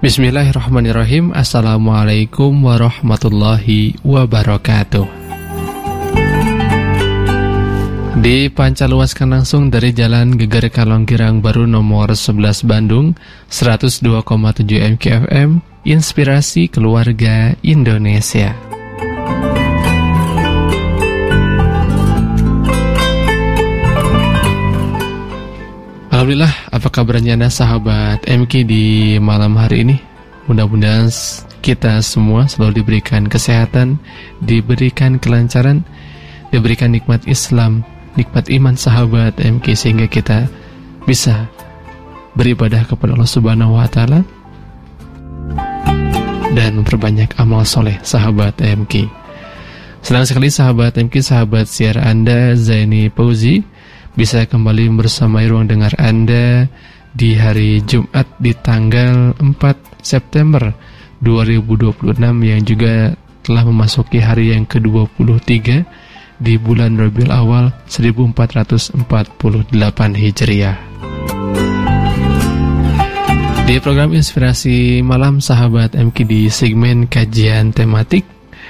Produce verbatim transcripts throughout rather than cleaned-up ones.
Bismillahirrahmanirrahim. Assalamualaikum warahmatullahi wabarakatuh. Dipancarluaskan langsung dari Jalan Geger Kalong Girang Baru nomor sebelas Bandung, seratus dua koma tujuh M K F M, Inspirasi Keluarga Indonesia. Alhamdulillah, apa kabarnya Anda sahabat M K di malam hari ini? Mudah-mudahan kita semua selalu diberikan kesehatan, diberikan kelancaran, diberikan nikmat Islam, nikmat iman sahabat M K, sehingga kita bisa beribadah kepada Allah Subhanahu wa taala dan memperbanyak amal soleh sahabat M K. Senang sekali sahabat M K, sahabat siar Anda Zaini Fauzi bisa kembali bersama ruang dengar Anda di hari Jumat di tanggal empat September dua ribu dua puluh enam yang juga telah memasuki hari yang ke dua puluh tiga di bulan Rabiul Awal seribu empat ratus empat puluh delapan Hijriah. Di program Inspirasi Malam sahabat M K di segmen kajian tematik,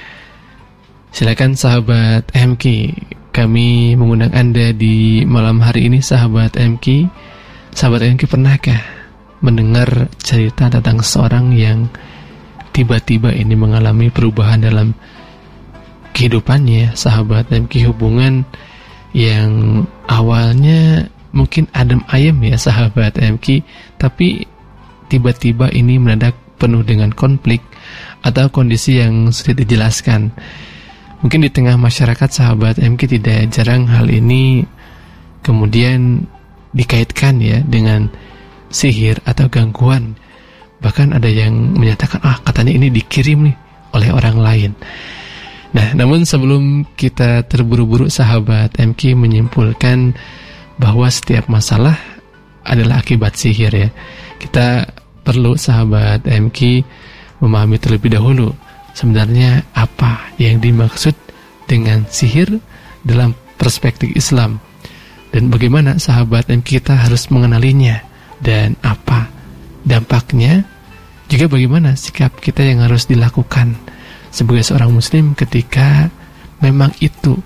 silakan sahabat M K, kami mengundang Anda di malam hari ini sahabat M K. Sahabat M K, pernahkah mendengar cerita tentang seorang yang tiba-tiba ini mengalami perubahan dalam kehidupannya sahabat M K? Hubungan yang awalnya mungkin adem ayem ya sahabat M K, tapi tiba-tiba ini mendadak penuh dengan konflik atau kondisi yang sulit dijelaskan. Mungkin di tengah masyarakat sahabat M K tidak jarang hal ini kemudian dikaitkan ya dengan sihir atau gangguan. Bahkan ada yang menyatakan, ah katanya ini dikirim nih oleh orang lain. Nah, namun sebelum kita terburu-buru sahabat M K menyimpulkan bahwa setiap masalah adalah akibat sihir ya, kita perlu sahabat M K memahami terlebih dahulu sebenarnya apa yang dimaksud dengan sihir dalam perspektif Islam, dan bagaimana sahabat M K kita harus mengenalinya, dan apa dampaknya, juga bagaimana sikap kita yang harus dilakukan sebagai seorang muslim ketika memang itu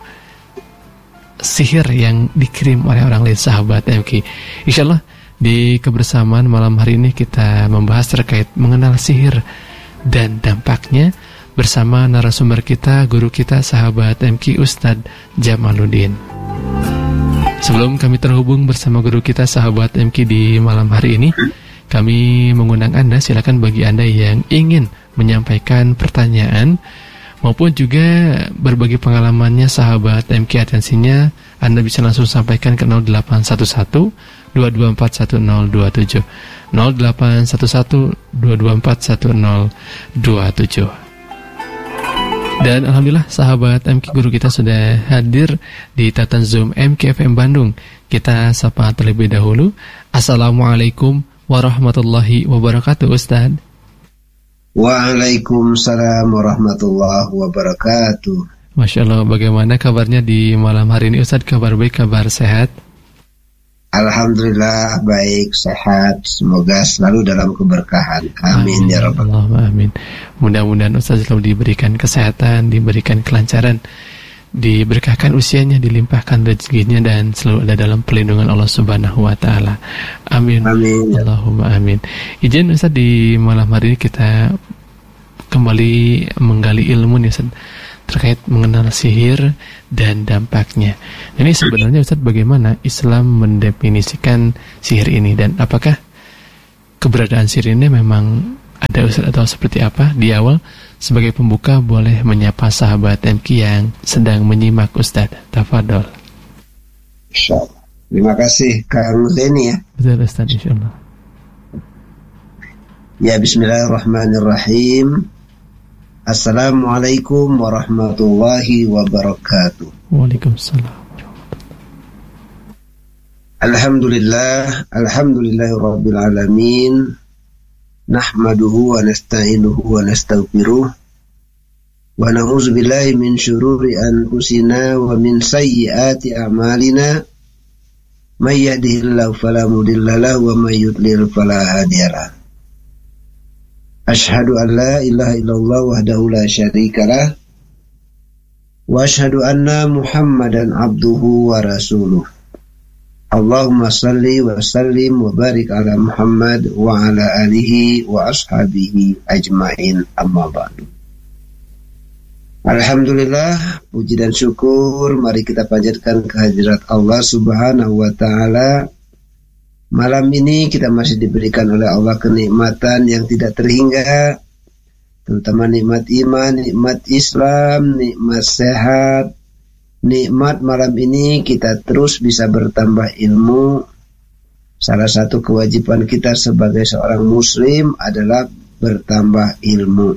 sihir yang dikirim oleh orang lain sahabat M K. Insyaallah di kebersamaan malam hari ini kita membahas terkait mengenal sihir dan dampaknya bersama narasumber kita, guru kita sahabat M K, Ustadz Jamaluddin. Sebelum kami terhubung bersama guru kita sahabat M K di malam hari ini, kami mengundang Anda, silakan bagi Anda yang ingin menyampaikan pertanyaan maupun juga berbagi pengalamannya sahabat M K, atensinya Anda bisa langsung sampaikan ke nol delapan satu satu dua dua empat satu nol dua tujuh nol delapan satu satu dua dua empat satu nol dua tujuh. Dan alhamdulillah sahabat M K, guru kita sudah hadir di tatan Zoom M K F M Bandung. Kita sapa terlebih dahulu. Assalamualaikum warahmatullahi wabarakatuh Ustaz. Waalaikumsalam warahmatullahi wabarakatuh. Masya Allah, bagaimana kabarnya di malam hari ini Ustaz? Kabar baik, kabar sehat? Alhamdulillah baik, sehat. Semoga selalu dalam keberkahan. Amin, amin ya Rabbal alamin. Amin. Mudah-mudahan Ustaz selalu diberikan kesehatan, diberikan kelancaran, diberkahkan usianya, dilimpahkan rezekinya, dan selalu ada dalam perlindungan Allah Subhanahu wa taala. Amin. Amin. Allahumma amin. Izin Ustaz di malam hari ini kita kembali menggali ilmu nih Ustaz terkait mengenal sihir dan dampaknya. Ini sebenarnya Ustaz, bagaimana Islam mendefinisikan sihir ini, dan apakah keberadaan sihir ini memang ada Ustaz atau seperti apa? Di awal sebagai pembuka boleh menyapa sahabat M K yang sedang menyimak Ustaz. Tafadhol. Insyaallah. Terima kasih Kang Zaini ya. Betul Ustaz, insyaallah. Ya, bismillahirrahmanirrahim. Assalamualaikum warahmatullahi wabarakatuh. Waalaikumsalam. Alhamdulillah, alhamdulillahi rabbil alamin. Nahmaduhu wa nasta'inuhu wa nastaghfiruh. Wa na'udzu billahi min syururi anfusina wa min sayyiati a'malina. May yahdihillahu fala mudilla lahu wa may yudlil fala hadiya lahu. Asyhadu an la ilaha illallah wahdahu la syarikalah wa asyhadu anna Muhammadan abduhu wa rasuluh. Allahumma salli wa sallim wa barik ala Muhammad wa ala alihi wa ashabihi ajmain, amma ba'du. Alhamdulillah, puji dan syukur mari kita panjatkan kehadirat Allah Subhanahu wa taala. Malam ini kita masih diberikan oleh Allah kenikmatan yang tidak terhingga, terutama nikmat iman, nikmat Islam, nikmat sehat, nikmat malam ini kita terus bisa bertambah ilmu. Salah satu kewajiban kita sebagai seorang muslim adalah bertambah ilmu.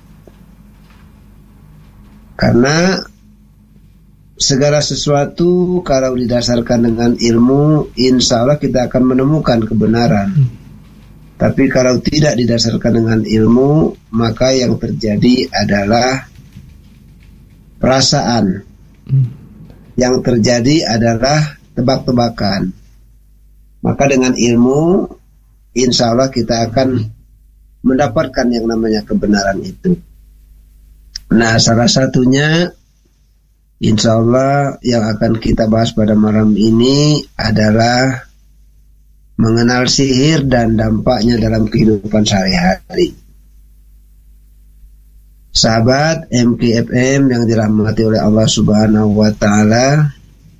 Karena segala sesuatu kalau didasarkan dengan ilmu, insya Allah kita akan menemukan kebenaran. Hmm. Tapi kalau tidak didasarkan dengan ilmu, maka yang terjadi adalah perasaan. Hmm. Yang terjadi adalah tebak-tebakan. Maka dengan ilmu, insya Allah kita akan mendapatkan yang namanya kebenaran itu. Nah, salah satunya insya Allah yang akan kita bahas pada malam ini adalah mengenal sihir dan dampaknya dalam kehidupan sehari-hari. Sahabat M K F M yang dirahmati oleh Allah Subhanahu wa taala,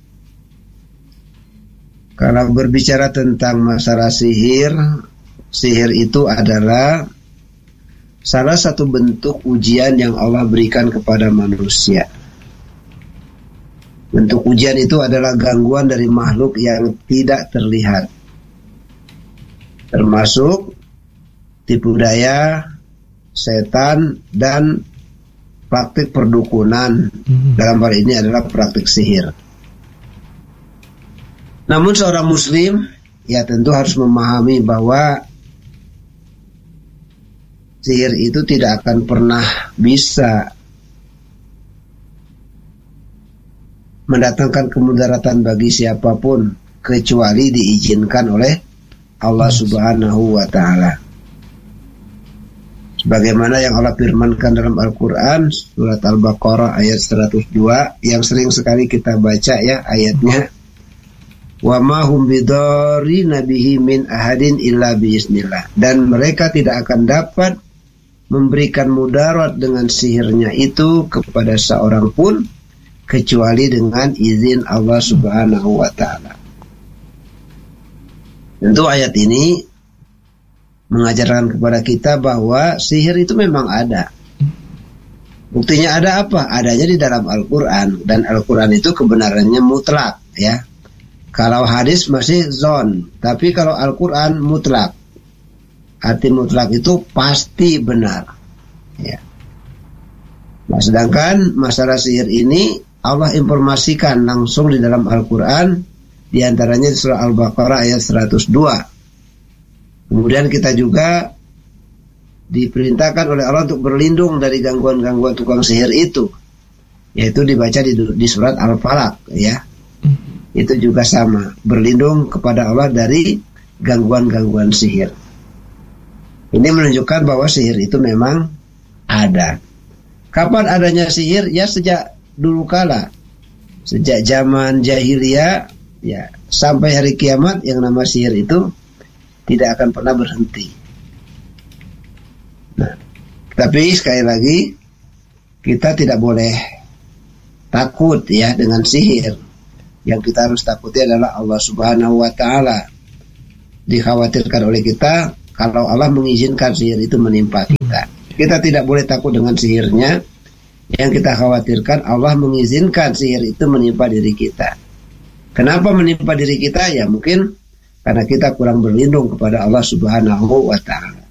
kalau berbicara tentang masalah sihir, sihir itu adalah salah satu bentuk ujian yang Allah berikan kepada manusia. Bentuk ujian itu adalah gangguan dari makhluk yang tidak terlihat, termasuk tipu daya, setan, dan praktik perdukunan. Hmm. Dalam hal ini adalah praktik sihir. Namun seorang muslim ya tentu harus memahami bahwa sihir itu tidak akan pernah bisa mendatangkan kemudaratan bagi siapapun kecuali diizinkan oleh Allah Subhanahu wa taala. Sebagaimana yang Allah firmankan dalam Al-Qur'an surat Al-Baqarah ayat seratus dua yang sering sekali kita baca ya ayatnya. Wa ma hum bidarrina bihi min ahadin illa biiznillah. Dan mereka tidak akan dapat memberikan mudarat dengan sihirnya itu kepada seorang pun kecuali dengan izin Allah Subhanahu wa taala. Tentu ayat ini mengajarkan kepada kita bahwa sihir itu memang ada. Buktinya ada apa? Adanya di dalam Al-Qur'an, dan Al-Qur'an itu kebenarannya mutlak ya. Kalau hadis masih zon, tapi kalau Al-Qur'an mutlak. Arti mutlak itu pasti benar. Ya. Nah, sedangkan masalah sihir ini Allah informasikan langsung di dalam Al-Quran, di antaranya di surah Al-Baqarah ayat seratus dua. Kemudian kita juga diperintahkan oleh Allah untuk berlindung dari gangguan-gangguan tukang sihir itu, yaitu dibaca di, di surat Al-Falaq ya. Itu juga sama, berlindung kepada Allah dari gangguan-gangguan sihir. Ini menunjukkan bahwa sihir itu memang ada. Kapan adanya sihir? Ya sejak dulu kala, sejak zaman jahiliyah ya sampai hari kiamat, yang nama sihir itu tidak akan pernah berhenti. Nah, tapi sekali lagi kita tidak boleh takut ya dengan sihir. Yang kita harus takuti adalah Allah Subhanahu wa taala. Dikhawatirkan oleh kita kalau Allah mengizinkan sihir itu menimpa kita. Kita tidak boleh takut dengan sihirnya. Yang kita khawatirkan Allah mengizinkan sihir itu menimpa diri kita. Kenapa menimpa diri kita? Ya mungkin karena kita kurang berlindung kepada Allah Subhanahu wa ta'ala.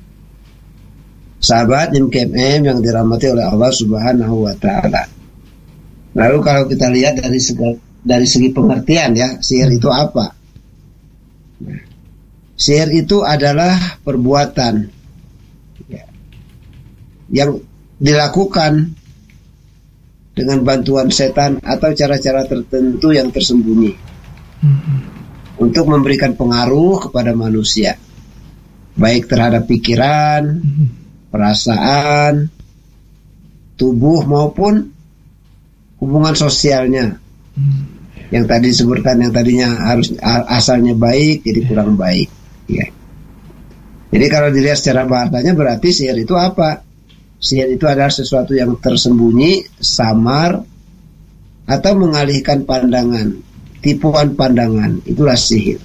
Sahabat M K M M yang dirahmati oleh Allah Subhanahu wa ta'ala. Lalu kalau kita lihat dari segi, dari segi pengertian ya, sihir itu apa? Nah, sihir itu adalah perbuatan ya, yang dilakukan dengan bantuan setan atau cara-cara tertentu yang tersembunyi mm-hmm. untuk memberikan pengaruh kepada manusia, baik terhadap pikiran, mm-hmm. perasaan, tubuh maupun hubungan sosialnya. Hmm. Yang tadi disebutkan, yang tadinya harus asalnya baik jadi kurang baik. Ya. Jadi kalau dilihat secara bahasanya berarti sihir itu apa? Sihir itu adalah sesuatu yang tersembunyi, samar, atau mengalihkan pandangan, tipuan pandangan. Itulah sihir.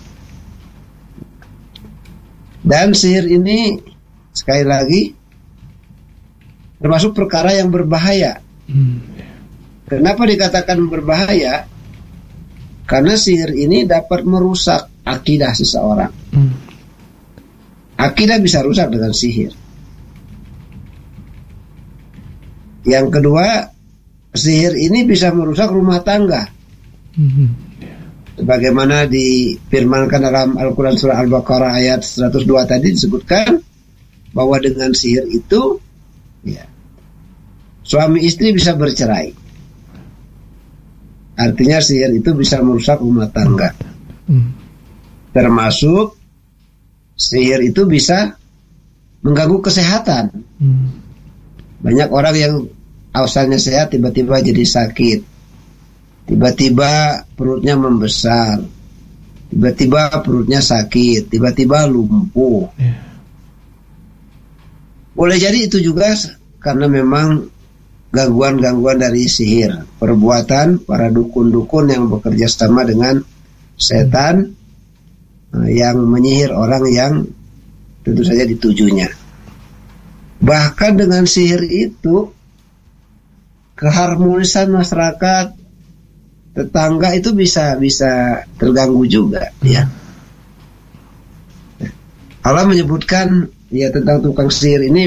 Dan sihir ini sekali lagi termasuk perkara yang berbahaya. Hmm. Kenapa dikatakan berbahaya? Karena sihir ini dapat merusak akidah seseorang. Hmm. Akidah bisa rusak dengan sihir. Yang kedua, sihir ini bisa merusak rumah tangga. Hmm. Sebagaimana difirmankan dalam Al-Quran surah Al-Baqarah ayat seratus dua tadi disebutkan bahwa dengan sihir itu ya, suami istri bisa bercerai. Artinya sihir itu bisa merusak rumah tangga. Hmm. Termasuk sihir itu bisa mengganggu kesehatan. Hmm. Banyak orang yang asalnya sehat tiba-tiba jadi sakit. Tiba-tiba perutnya membesar. Tiba-tiba perutnya sakit. Tiba-tiba lumpuh. Yeah. Boleh jadi itu juga karena memang gangguan-gangguan dari sihir. Perbuatan para dukun-dukun yang bekerja sama dengan setan yang menyihir orang yang tentu saja ditujunya. Bahkan dengan sihir itu keharmonisan masyarakat, tetangga itu bisa bisa terganggu juga, ya. Allah menyebutkan ya tentang tukang sihir ini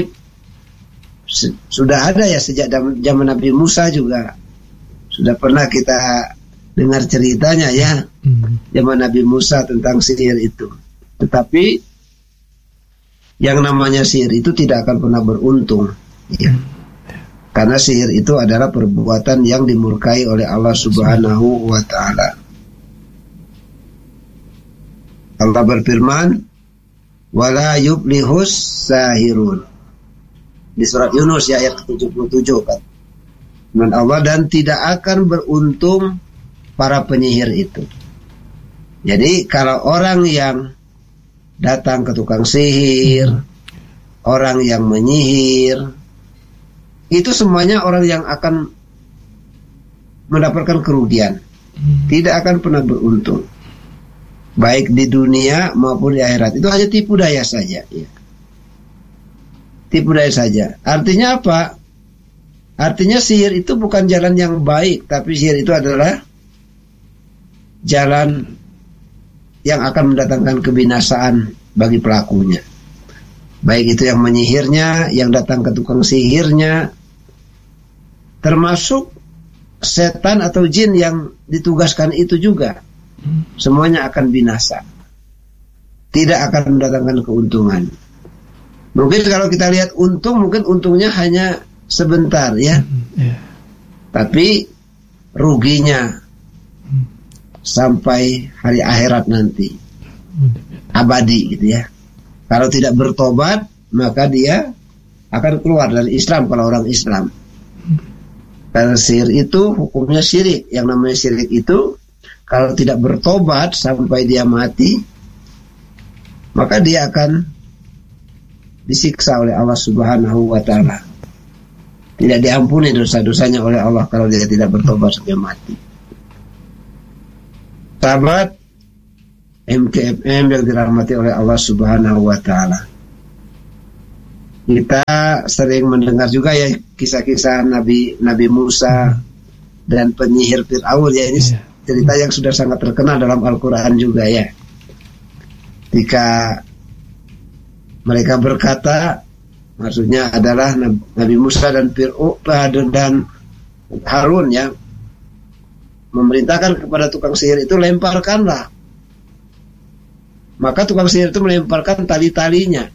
sudah ada ya sejak zaman Nabi Musa juga sudah pernah kita dengar ceritanya ya, hmm. zaman Nabi Musa tentang sihir itu. Tetapi yang namanya sihir itu tidak akan pernah beruntung, ya. Karena sihir itu adalah perbuatan yang dimurkai oleh Allah Subhanahu wa ta'ala. Allah berfirman, "Wala yublihus sahirun." Di surat Yunus ya, ayat tujuh puluh tujuh kan. Dan Allah, dan tidak akan beruntung para penyihir itu. Jadi kalau orang yang datang ke tukang sihir, orang yang menyihir, itu semuanya orang yang akan mendapatkan kerugian. Tidak akan pernah beruntung. Baik di dunia maupun di akhirat. Itu hanya tipu daya saja. Ya. Tipu daya saja. Artinya apa? Artinya sihir itu bukan jalan yang baik. Tapi sihir itu adalah jalan yang akan mendatangkan kebinasaan bagi pelakunya. Baik itu yang menyihirnya, yang datang ke tukang sihirnya, termasuk setan atau jin yang ditugaskan itu juga. Semuanya akan binasa. Tidak akan mendatangkan keuntungan. Mungkin kalau kita lihat untung, mungkin untungnya hanya sebentar ya. Yeah. Tapi ruginya sampai hari akhirat nanti. Abadi gitu ya. Kalau tidak bertobat, maka dia akan keluar dari Islam kalau orang Islam. Karena sihir itu hukumnya syirik. Yang namanya syirik itu kalau tidak bertobat sampai dia mati, maka dia akan disiksa oleh Allah Subhanahu wa ta'ala. Tidak diampuni dosa-dosanya oleh Allah kalau dia tidak bertobat sampai mati. Sahabat M K F M yang dirahmati oleh Allah Subhanahu wa ta'ala, kita sering mendengar juga ya kisah-kisah Nabi Nabi Musa dan penyihir Fir'aun ya. Ini cerita yang sudah sangat terkenal dalam Al-Quran juga ya. Ketika mereka berkata, maksudnya adalah Nabi Musa dan Fir'aun dan Harun ya, memerintahkan kepada tukang sihir itu, lemparkanlah. Maka tukang sihir itu melemparkan tali-talinya.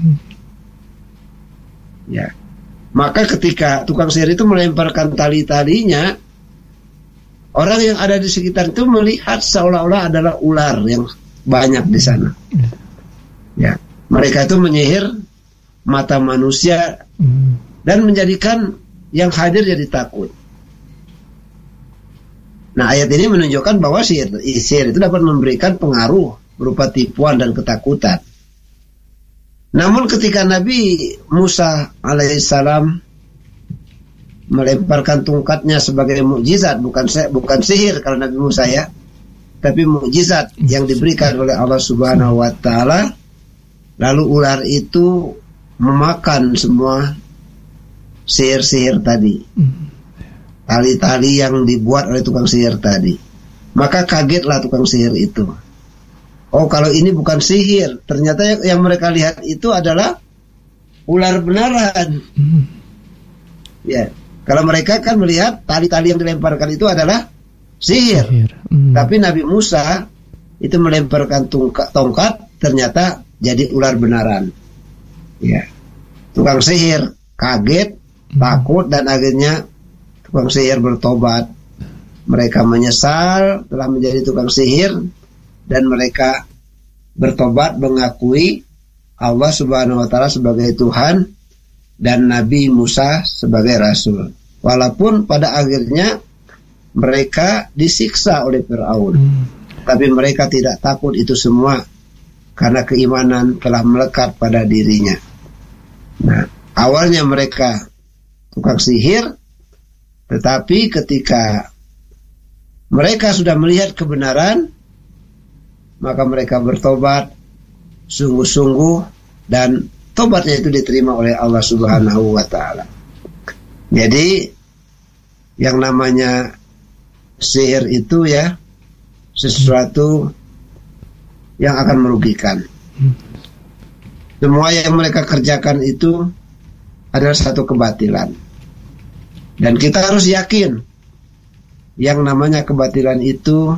Ya. Maka ketika tukang sihir itu melemparkan tali-talinya, orang yang ada di sekitar itu melihat seolah-olah adalah ular yang banyak di sana. Ya. Mereka itu menyihir mata manusia hmm. dan menjadikan yang hadir jadi takut. Nah, ayat ini menunjukkan bahwa sihir, sihir itu dapat memberikan pengaruh berupa tipuan dan ketakutan. Namun ketika Nabi Musa alaihissalam melemparkan tongkatnya sebagai mukjizat, bukan bukan sihir kalau Nabi Musa ya, tapi mukjizat yang diberikan oleh Allah Subhanahu wa taala, lalu ular itu memakan semua sihir-sihir tadi, tali-tali yang dibuat oleh tukang sihir tadi. Maka kagetlah tukang sihir itu. Oh, kalau ini bukan sihir, ternyata yang mereka lihat itu adalah ular beneran. Ya, kalau mereka kan melihat tali-tali yang dilemparkan itu adalah sihir. sihir. Hmm. Tapi Nabi Musa itu melemparkan tongkat, tongkat ternyata jadi ular beneran. Ya, tukang sihir kaget, hmm. takut, dan akhirnya tukang sihir bertobat. Mereka menyesal telah menjadi tukang sihir dan mereka bertobat mengakui Allah Subhanahu wa taala sebagai Tuhan dan Nabi Musa sebagai Rasul. Walaupun pada akhirnya mereka disiksa oleh Fir'aun, hmm. tapi mereka tidak takut itu semua karena keimanan telah melekat pada dirinya. Nah, awalnya mereka tukang sihir, tetapi ketika mereka sudah melihat kebenaran, maka mereka bertobat sungguh-sungguh dan tobatnya itu diterima oleh Allah Subhanahu wa taala. Jadi yang namanya sihir itu ya sesuatu yang akan merugikan. Semua yang mereka kerjakan itu adalah satu kebatilan. Dan kita harus yakin yang namanya kebatilan itu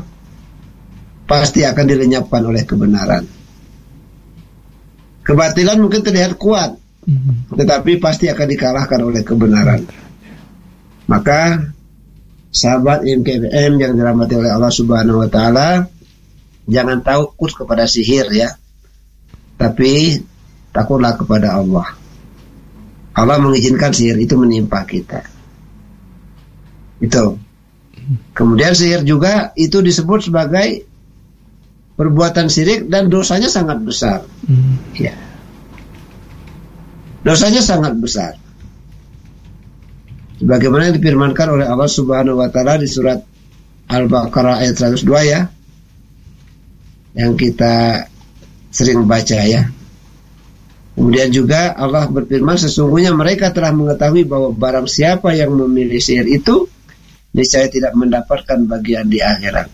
pasti akan dilenyapkan oleh kebenaran. Kebatilan mungkin terlihat kuat, tetapi pasti akan dikalahkan oleh kebenaran. Maka sahabat M K B M yang dirahmati oleh Allah Subhanahu wa taala, jangan takut kepada sihir ya, tapi takutlah kepada Allah. Allah mengizinkan sihir itu menimpa kita. Itu. Kemudian sihir juga itu disebut sebagai perbuatan syirik dan dosanya sangat besar. Hmm. Ya. Dosanya sangat besar. Sebagaimana yang difirmankan oleh Allah Subhanahu wa taala di surat Al-Baqarah ayat seratus dua ya. Yang kita sering baca ya. Kemudian juga Allah berfirman, sesungguhnya mereka telah mengetahui bahwa barang siapa yang memilih sihir itu niscaya tidak mendapatkan bagian di akhirat.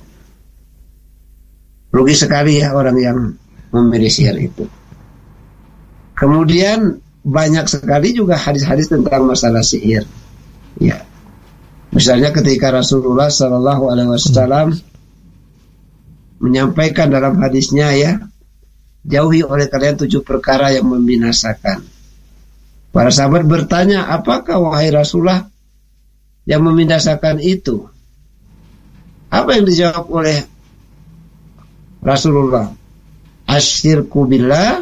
Rugi sekali ya orang yang memilih sihir itu. Kemudian banyak sekali juga hadis-hadis tentang masalah sihir. Ya, misalnya ketika Rasulullah Shallallahu Alaihi Wasallam menyampaikan dalam hadisnya ya, jauhi oleh kalian tujuh perkara yang membinasakan. Para sahabat bertanya, apakah wahai Rasulullah yang membinasakan itu? Apa yang dijawab oleh Rasulullah? Asyirku billah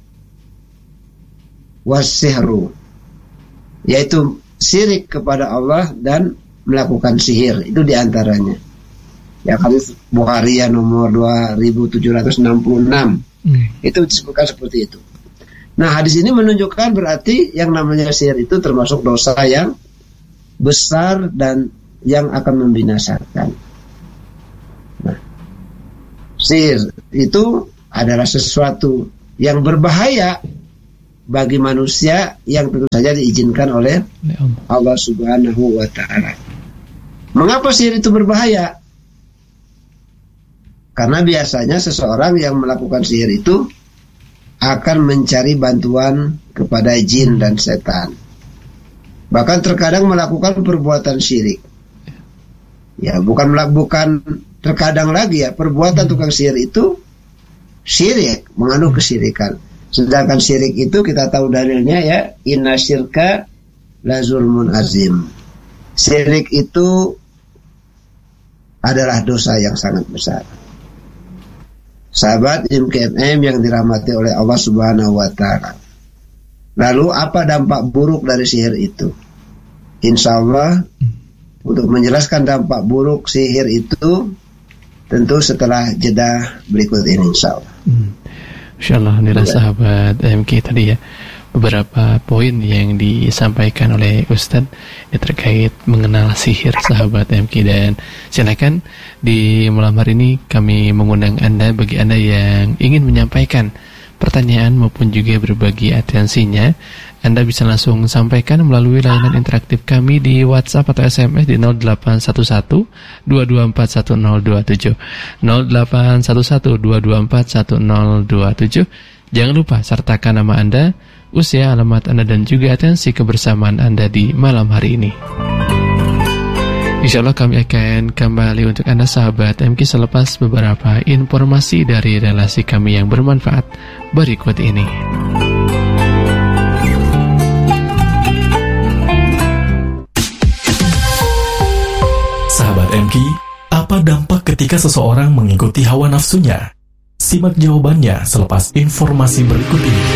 wassihru, yaitu syirik kepada Allah dan melakukan sihir. Itu diantaranya. Ya, hadis Bukhari ya nomor dua ribu tujuh ratus enam puluh enam. Hmm. Itu disebutkan seperti itu. Nah, hadis ini menunjukkan berarti yang namanya sihir itu termasuk dosa yang besar dan yang akan membinasakan. Nah, sihir itu adalah sesuatu yang berbahaya bagi manusia yang tentu saja diizinkan oleh Allah Subhanahu wa taala. Mengapa sihir itu berbahaya? Karena biasanya seseorang yang melakukan sihir itu akan mencari bantuan kepada jin dan setan. Bahkan terkadang melakukan perbuatan syirik. Ya, bukan bukan terkadang lagi ya, perbuatan tukang sihir itu syirik, mengandung kesyirikan. Sedangkan syirik itu kita tahu dalilnya ya, inna syirka la zulmun azim. Syirik itu adalah dosa yang sangat besar. Sahabat M K M yang dirahmati oleh Allah Subhanahu wa taala. Lalu apa dampak buruk dari sihir itu? Insya Allah untuk menjelaskan dampak buruk sihir itu tentu setelah jeda berikut ini, insya Allah. Hmm. Insya Allah, inilah sahabat M K tadi ya, beberapa poin yang disampaikan oleh Ustadz ya, terkait mengenal sihir sahabat M K. Dan silakan di malam hari ini kami mengundang Anda, bagi Anda yang ingin menyampaikan pertanyaan maupun juga berbagi atensinya, Anda bisa langsung sampaikan melalui layanan interaktif kami di WhatsApp atau S M S di nol delapan satu satu dua dua empat satu nol dua tujuh nol delapan satu satu dua dua empat satu nol dua tujuh. Jangan lupa sertakan nama Anda, usia, alamat Anda, dan juga atensi kebersamaan Anda di malam hari ini. Insya Allah kami akan kembali untuk Anda sahabat M K selepas beberapa informasi dari relasi kami yang bermanfaat berikut ini. Sahabat M K, apa dampak ketika seseorang mengikuti hawa nafsunya? Simak jawabannya selepas informasi berikut ini.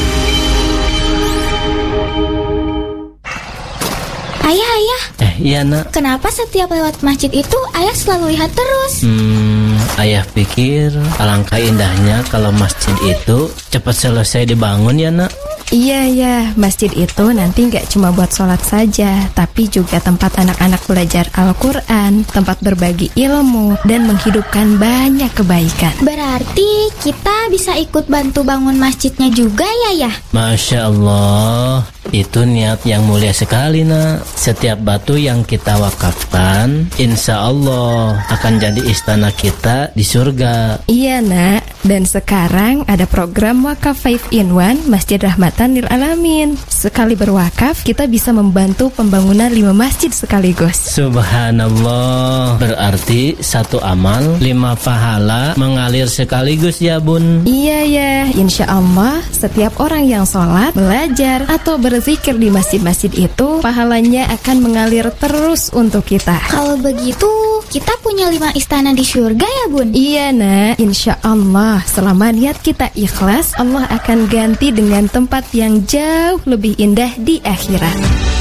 Ayah, ayah. Eh, iya nak. Kenapa setiap lewat masjid itu ayah selalu lihat terus? Hmm, ayah pikir alangkah indahnya kalau masjid itu cepat selesai dibangun ya nak. Iya ya, masjid itu nanti nggak cuma buat sholat saja, tapi juga tempat anak-anak belajar Al-Quran, tempat berbagi ilmu, dan menghidupkan banyak kebaikan. Berarti kita bisa ikut bantu bangun masjidnya juga ya, ya? Masya Allah, itu niat yang mulia sekali nak. Setiap batu yang kita wakafkan, insya Allah akan jadi istana kita di surga. Iya nak, dan sekarang ada program wakaf five in one Masjid Rahmatan Lil Alamin. Sekali berwakaf, kita bisa membantu pembangunan lima masjid sekaligus. Subhanallah, berarti satu amal lima pahala mengalir sekaligus ya bun. Iya ya, insya Allah setiap orang yang sholat, belajar, atau berzikir di masjid-masjid itu, pahalanya akan mengalir terus untuk kita. Kalau begitu, kita punya lima istana di surga ya bun? Iya nak, insya Allah selama niat kita ikhlas, Allah akan ganti dengan tempat yang jauh lebih indah di akhirat.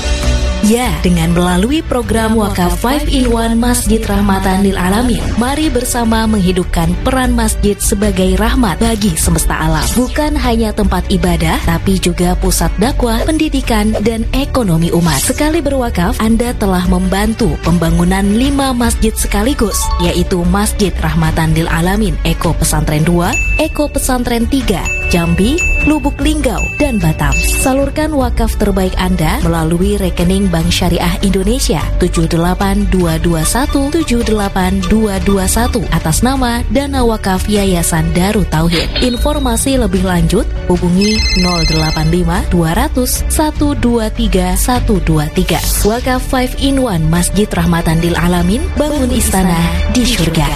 Ya, dengan melalui program Wakaf five in one Masjid Rahmatan Lil Alamin, mari bersama menghidupkan peran masjid sebagai rahmat bagi semesta alam. Bukan hanya tempat ibadah, tapi juga pusat dakwah, pendidikan, dan ekonomi umat. Sekali berwakaf, Anda telah membantu pembangunan lima masjid sekaligus, yaitu Masjid Rahmatan Lil Alamin Eko Pesantren dua, Eko Pesantren tiga, Jambi, Lubuk Linggau, dan Batam. Salurkan wakaf terbaik Anda melalui rekening Bank Syariah Indonesia tujuh delapan dua dua satu tujuh delapan dua dua satu atas nama Dana Wakaf Yayasan Darut Tauhid. Informasi lebih lanjut hubungi nol delapan lima dua nol nol satu dua tiga satu dua tiga. Wakaf five in one Masjid Rahmatan Lil Alamin, bangun istana di surga.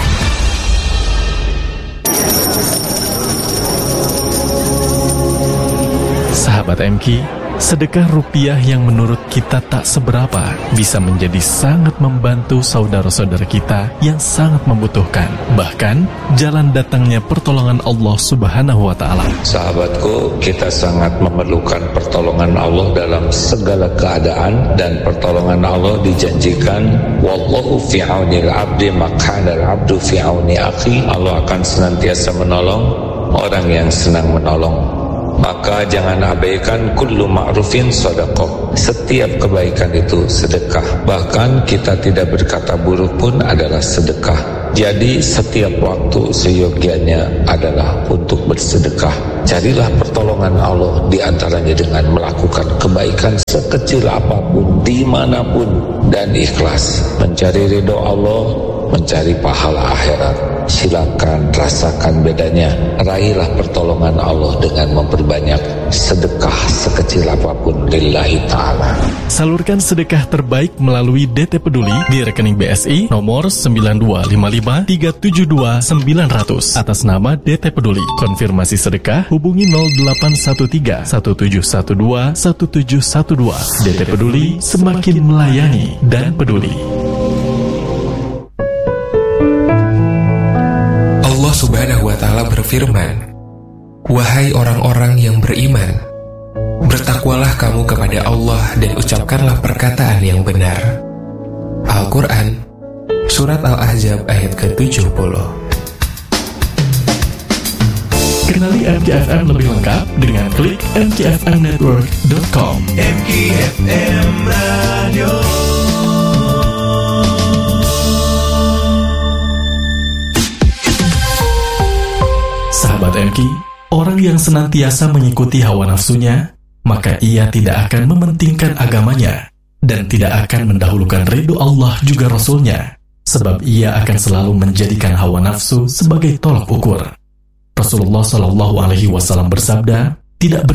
Sahabat M K, sedekah rupiah yang menurut kita tak seberapa bisa menjadi sangat membantu saudara-saudara kita yang sangat membutuhkan. Bahkan, jalan datangnya pertolongan Allah Subhanahu wa Ta'ala. Sahabatku, kita sangat memerlukan pertolongan Allah dalam segala keadaan, dan pertolongan Allah dijanjikan, wallahu fi aunil abdi maq'anal abdu fi auni akhi. Allah akan senantiasa menolong orang yang senang menolong. Maka jangan abaikan kullu ma'rufin sedekah. Setiap kebaikan itu sedekah. Bahkan kita tidak berkata buruk pun adalah sedekah. Jadi setiap waktu seyogianya adalah untuk bersedekah. Carilah pertolongan Allah di antaranya dengan melakukan kebaikan sekecil apapun, dimanapun, dan ikhlas. Mencari ridho Allah, mencari pahala akhirat. Silakan rasakan bedanya. Raihlah pertolongan Allah dengan memperbanyak sedekah sekecil apapun lillahi ta'ala. Salurkan sedekah terbaik melalui D T Peduli di rekening B S I nomor sembilan dua lima lima tiga tujuh dua sembilan nol nol atas nama D T Peduli. Konfirmasi sedekah hubungi nol delapan satu tiga satu tujuh satu dua satu tujuh satu dua. D T Peduli, semakin melayani dan peduli. Allah Subhanahu wa Ta'ala berfirman, "Wahai orang-orang yang beriman, bertakwa kamu kepada Allah dan ucapkanlah perkataan yang benar. Al-Quran, Surat Al-Ahzab ayat ke tujuh puluh. Kenali M K F M lebih lengkap dengan klik m k f m network dot com. M K F M Radio. Sahabat M K, orang yang senantiasa mengikuti hawa nafsunya, maka ia tidak akan mementingkan agamanya dan tidak akan mendahulukan ridho Allah juga Rasulnya, sebab ia akan selalu menjadikan hawa nafsu sebagai tolak ukur. Rasulullah Shallallahu Alaihi Wasallam bersabda, tidak